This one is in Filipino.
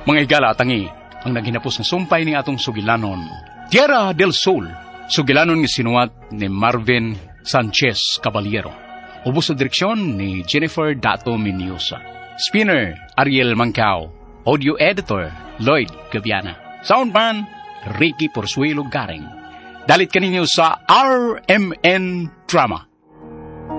Mga higala tangi, ang naghinapos ng sumpay ni atong sugilanon, Tierra del Sol, sugilanon ni sinuwat ni Marvin Sanchez Caballero. Ubos sa direksyon ni Jennifer Dato Minyosa. Spinner, Ariel Mancao. Audio editor, Lloyd Gaviana. Soundman, Ricky Porzuelo Garing. Dalit kaninyo sa RMN Drama.